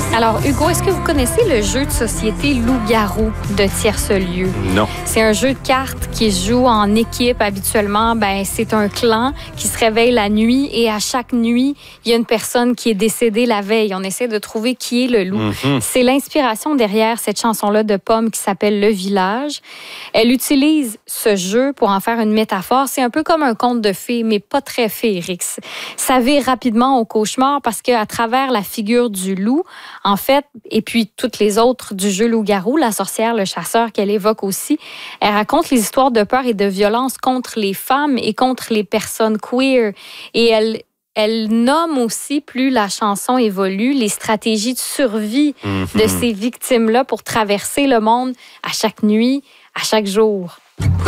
Alors, Hugo, est-ce que vous connaissez le jeu de société Loup-garou de Tierce Lieu? Non. C'est un jeu de cartes qui se joue en équipe habituellement. C'est un clan qui se réveille la nuit et à chaque nuit, il y a une personne qui est décédée la veille. On essaie de trouver qui est le loup. Mm-hmm. C'est l'inspiration derrière cette chanson-là de Pomme qui s'appelle Le Village. Elle utilise ce jeu pour en faire une métaphore. C'est un peu comme un conte de fées, mais pas très féerique. Ça vire rapidement au cauchemar parce qu'à travers la figure du loup, en fait, et puis toutes les autres du jeu Loup-garou, la sorcière, le chasseur qu'elle évoque aussi, elle raconte les histoires de peur et de violence contre les femmes et contre les personnes queer. Et elle nomme aussi, plus la chanson évolue, les stratégies de survie de ces victimes-là pour traverser le monde à chaque nuit, à chaque jour.